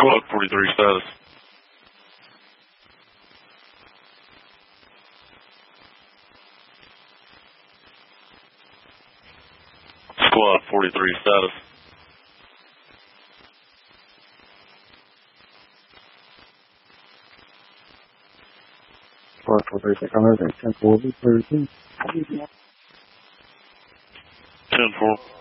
Squad 43 status. Squad 43 status. Squad 43, I'm 10-4, 13. 10-4.